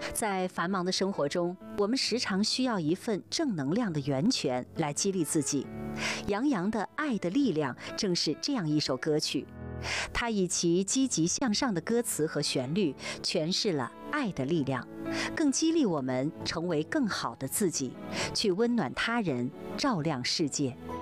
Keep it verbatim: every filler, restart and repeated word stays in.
在繁忙的生活中，我们时常需要一份正能量的源泉来激励自己。杨洋的《爱的力量》正是这样一首歌曲，他以其积极向上的歌词和旋律，诠释了爱的力量，更激励我们成为更好的自己，去温暖他人，照亮世界。